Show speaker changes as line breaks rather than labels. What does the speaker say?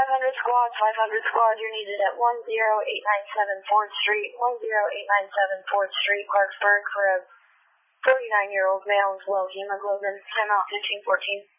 500 squad, you're needed at 10897 4th Street, 10897 4th Street, Clarksburg, for a 49-year-old male with low hemoglobin, 10 out 1514.